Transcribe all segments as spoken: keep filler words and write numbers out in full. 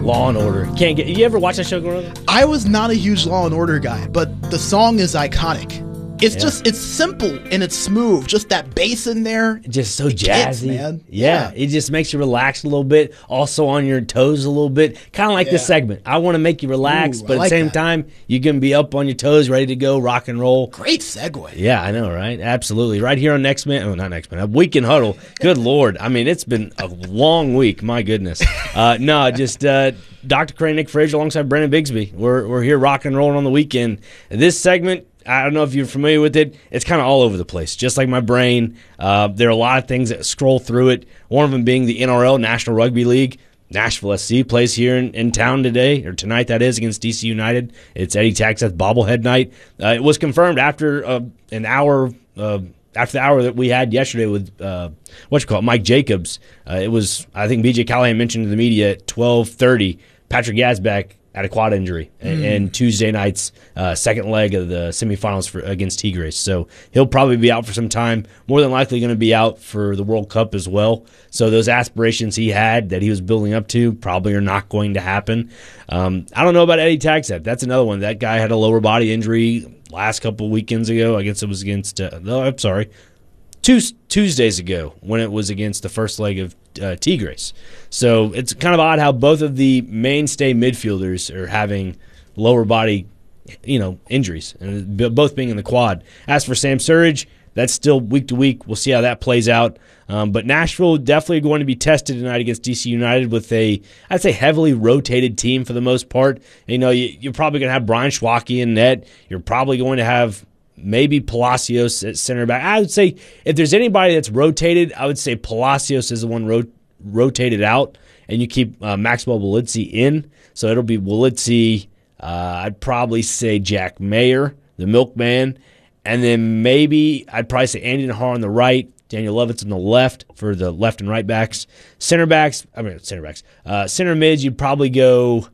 Law and Order. Can't get. You ever watch that show growing up? I was not a huge Law and Order guy, but the song is iconic. It's Yeah. just, it's simple and it's smooth. Just that bass in there. Just so It jazzy, kicks, man. Yeah, Yeah. it just makes you relax a little bit. Also on your toes a little bit, kind of like this Yeah. segment. I want to make you relax, Ooh, I but at like the same that. time, you can be up on your toes, ready to go, rock and roll. Great segue. Yeah, I know, right? Absolutely. Right here on Next Man. Oh, not Next Man. A Weekend Huddle. Good Lord. I mean, it's been a long week. My goodness. Uh, no, just uh, Doctor Crane, Nick Frazier alongside Brendan Bigsby. We're, we're here rocking and rolling on the weekend. This segment, I don't know if you're familiar with it. It's kind of all over the place, just like my brain. Uh, there are a lot of things that scroll through it. One of them being the N R L, National Rugby League. Nashville S C plays here in, in town today, or tonight that is, against D C United. It's Eddie Taxeth bobblehead night. Uh, it was confirmed after uh, an hour, uh, after the hour that we had yesterday with, uh, what you call it, Mike Jacobs. Uh, it was, I think B J Callahan mentioned to the media at twelve thirty, Patrick Yazbek had a quad injury, and, Mm. and Tuesday night's uh, second leg of the semifinals for against Tigres. So he'll probably be out for some time. More than likely going to be out for the World Cup as well. So those aspirations he had that he was building up to probably are not going to happen. Um, I don't know about Eddie Taxeth. That's another one. That guy had a lower body injury last couple weekends ago. I guess it was against. Uh, no, I'm sorry. Two Tuesdays ago when it was against the first leg of uh, Tigres. So it's kind of odd how both of the mainstay midfielders are having lower body, you know, injuries, and b- both being in the quad. As for Sam Surridge, that's still week to week. We'll see how that plays out. Um, but Nashville definitely going to be tested tonight against D C United with a, I'd say, heavily rotated team for the most part. You know, you, you're probably going to have Brian Schwacke in net. You're probably going to have maybe Palacios at center back. I would say if there's anybody that's rotated, I would say Palacios is the one ro- rotated out, and you keep uh, Maxwell Wolitzy in. So it'll be Wolitzy, uh, I'd probably say Jack Mayer, the milkman, and then maybe I'd probably say Andy Nahar on the right, Daniel Levitz on the left for the left and right backs. Center backs, I mean, center backs. Uh, center mids, you'd probably go,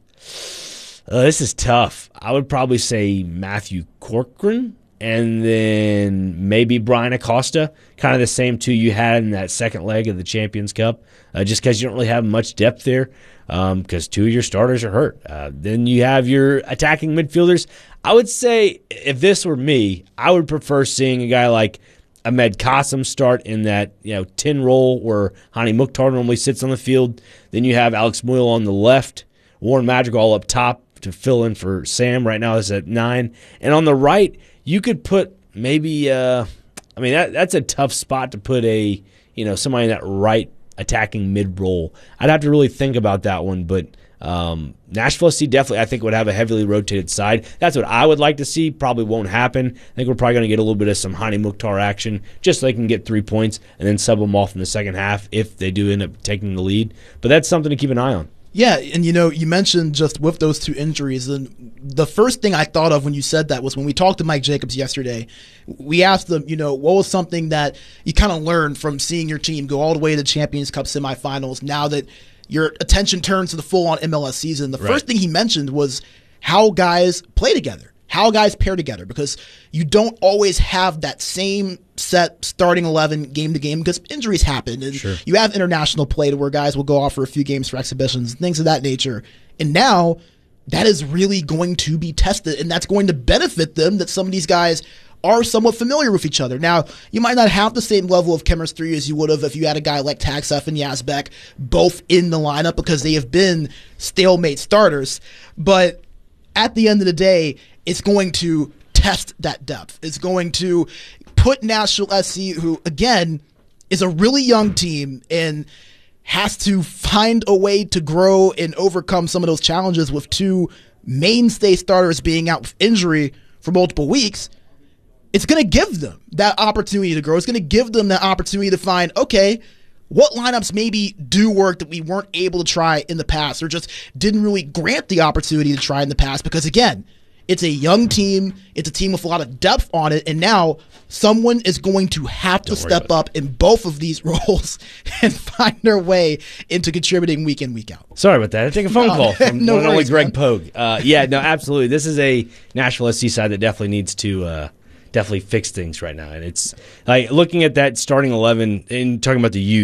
uh, this is tough. I would probably say Matthew Corcoran. And then maybe Brian Acosta, kind of the same two you had in that second leg of the Champions Cup, uh, just because you don't really have much depth there because um, two of your starters are hurt. Uh, then you have your attacking midfielders. I would say if this were me, I would prefer seeing a guy like Ahmed Qasim start in that you know ten role where Hani Mukhtar normally sits on the field. Then you have Alex Muyl on the left, Warren Madrigal up top to fill in for Sam. Right now is at nine. And on the right, you could put maybe, uh, I mean, that that's a tough spot to put a, you know, somebody in that right attacking mid role. I'd have to really think about that one, but um, Nashville S C definitely, I think, would have a heavily rotated side. That's what I would like to see. Probably won't happen. I think we're probably going to get a little bit of some Hani Mukhtar action just so they can get three points and then sub them off in the second half if they do end up taking the lead. But that's something to keep an eye on. Yeah, and you know, you mentioned just with those two injuries, and the first thing I thought of when you said that was when we talked to Mike Jacobs yesterday, we asked them, you know, what was something that you kind of learned from seeing your team go all the way to the Champions Cup semifinals now that your attention turns to the full-on M L S season. The Right. first thing he mentioned was how guys play together, how guys pair together, because you don't always have that same set starting eleven game to game because injuries happen. And Sure. you have international play to where guys will go off for a few games for exhibitions, things of that nature. And now that is really going to be tested, and that's going to benefit them that some of these guys are somewhat familiar with each other. Now, you might not have the same level of chemistry as you would have if you had a guy like Taxeth and Yazbek both in the lineup because they have been stalemate starters. But at the end of the day, it's going to test that depth. It's going to put Nashville S C, who, again, is a really young team and has to find a way to grow and overcome some of those challenges with two mainstay starters being out with injury for multiple weeks. It's going to give them that opportunity to grow. It's going to give them that opportunity to find, okay, what lineups maybe do work that we weren't able to try in the past or just didn't really grant the opportunity to try in the past because, again, it's a young team. It's a team with a lot of depth on it. And now someone is going to have to step up in both of these roles and find their way into contributing week in, week out. Sorry about that. I take a phone No, call from no one and only worries, Greg man. Pogue. Uh, yeah, no, absolutely. This is a Nashville S C side that definitely needs to uh, definitely fix things right now. And it's like looking at that starting eleven and talking about the youth.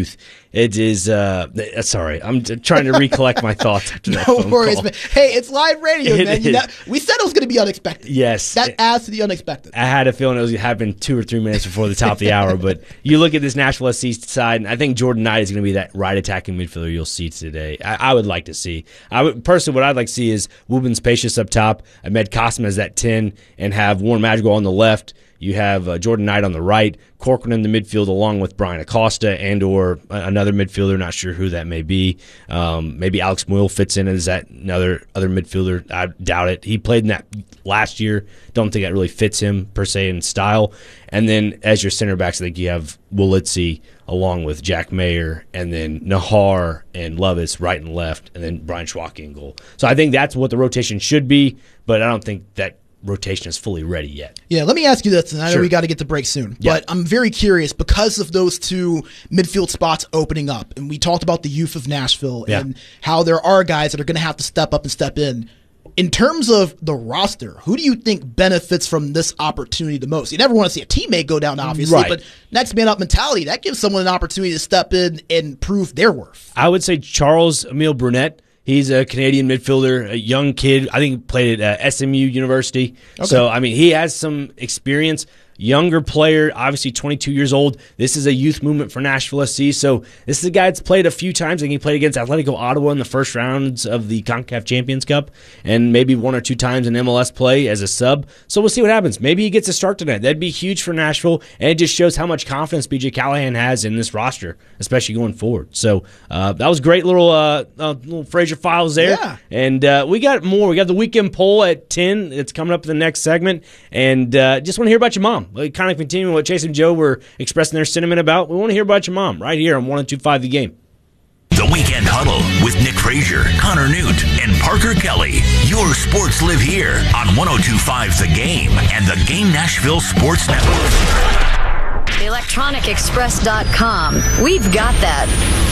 It is. Uh, sorry, I'm trying to recollect my thoughts after that No phone worries, call. man. Hey, it's live radio, It man. You know, we said it was going to be unexpected. Yes. That adds to the unexpected. I had a feeling it was happening two or three minutes before the top of the hour, but you look at this Nashville S C side, and I think Jordan Knight is going to be that right attacking midfielder you'll see today. I, I would like to see. I would personally, what I'd like to see is Woobens Pacious up top, Ahmed Kassim as that ten, and have Warren Madrigal on the left. You have uh, Jordan Knight on the right, Corcoran in the midfield along with Brian Acosta and or another midfielder, not sure who that may be. Um, maybe Alex Moyle fits in as that another other midfielder. I doubt it. He played in that last year. Don't think that really fits him per se in style. And then as your center backs, I think you have Wolitzy along with Jack Mayer, and then Nahar and Lovis right and left, and then Brian Schwake in goal. So I think that's what the rotation should be, but I don't think that rotation is fully ready yet. Yeah, let me ask you this, and I know Sure. we got to get to break soon, Yeah. but I'm very curious because of those two midfield spots opening up, and we talked about the youth of Nashville Yeah. and how there are guys that are going to have to step up and step in. In terms of the roster, who do you think benefits from this opportunity the most? You never want to see a teammate go down, obviously, Right. but next man up mentality, that gives someone an opportunity to step in and prove their worth. I would say Charles Emile Brunet. He's a Canadian midfielder, a young kid. I think he played at uh, S M U University. Okay. So, I mean, he has some experience. Younger player, obviously twenty-two years old. This is a youth movement for Nashville S C. So this is a guy that's played a few times. I think he played against Atletico Ottawa in the first rounds of the CONCACAF Champions Cup and maybe one or two times in M L S play as a sub. So we'll see what happens. Maybe he gets a start tonight. That'd be huge for Nashville, and it just shows how much confidence B J Callahan has in this roster, especially going forward. So uh, that was great little uh, uh, little Fraser Files there. Yeah. And uh, we got more. We got the weekend poll at ten. It's coming up in the next segment. And uh, just want to hear about your mom. Like, kind of continuing what Chase and Joe were expressing their sentiment about. We want to hear about your mom right here on one oh two point five The Game. The Weekend Huddle with Nick Frazier, Connor Newt, and Parker Kelly. Your sports live here on one oh two point five The Game and the Game Nashville Sports Network. the electronic express dot com. We've got that.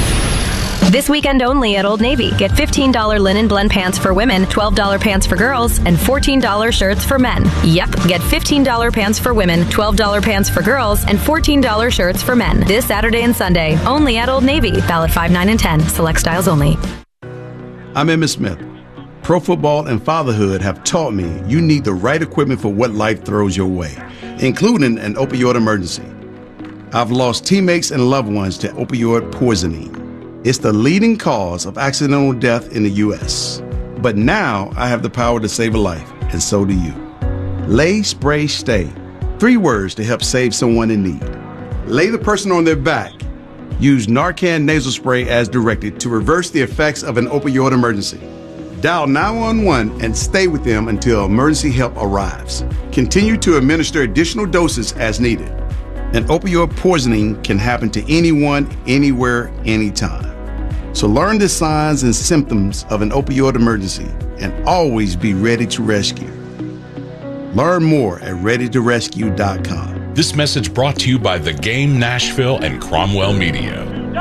This weekend only at Old Navy. Get fifteen dollars linen blend pants for women, twelve dollars pants for girls, and fourteen dollars shirts for men. Yep, get fifteen dollars pants for women, twelve dollars pants for girls, and fourteen dollars shirts for men. This Saturday and Sunday, only at Old Navy. Valid five, nine, and ten. Select styles only. I'm Emmitt Smith. Pro football and fatherhood have taught me you need the right equipment for what life throws your way, including an opioid emergency. I've lost teammates and loved ones to opioid poisoning. It's the leading cause of accidental death in the U S. But now I have the power to save a life, and so do you. Lay, spray, stay. Three words to help save someone in need. Lay the person on their back. Use Narcan nasal spray as directed to reverse the effects of an opioid emergency. Dial nine one one and stay with them until emergency help arrives. Continue to administer additional doses as needed. An opioid poisoning can happen to anyone, anywhere, anytime. So learn the signs and symptoms of an opioid emergency and always be ready to rescue. Learn more at ready to rescue dot com. This message brought to you by The Game Nashville and Cromwell Media.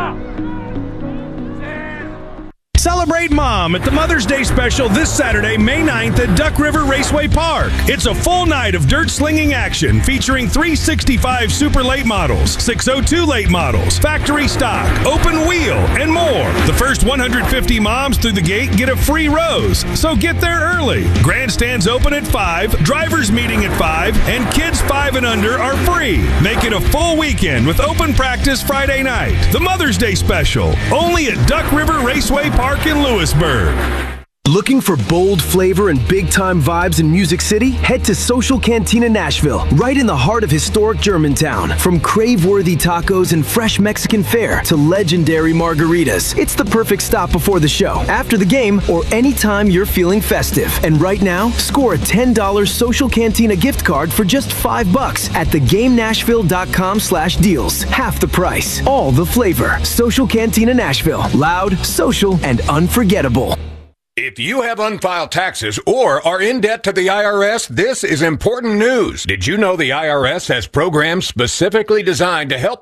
Celebrate Mom at the Mother's Day special this Saturday, May ninth at Duck River Raceway Park. It's a full night of dirt slinging action featuring three sixty-five Super Late models, six oh two Late models, factory stock, open wheel, and more. The first one hundred fifty moms through the gate get a free rose, so get there early. Grandstands open at five, drivers meeting at five, and kids five and under are free. Make it a full weekend with open practice Friday night. The Mother's Day special, only at Duck River Raceway Park in Lewisburg. Looking for bold flavor and big-time vibes in Music City? Head to Social Cantina Nashville, right in the heart of historic Germantown. From crave-worthy tacos and fresh Mexican fare to legendary margaritas, it's the perfect stop before the show, after the game, or anytime you're feeling festive. And right now, score a ten dollars Social Cantina gift card for just five bucks at the game nashville dot com slash deals. Half the price, all the flavor. Social Cantina Nashville, loud, social, and unforgettable. If you have unfiled taxes or are in debt to the I R S, this is important news. Did you know the I R S has programs specifically designed to help